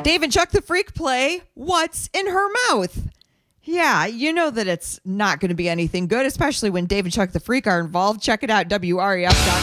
Dave and Chuck the Freak play What's in Her Mouth? Yeah, you know that it's not going to be anything good, especially when Dave and Chuck the Freak are involved. Check it out, WREF.com.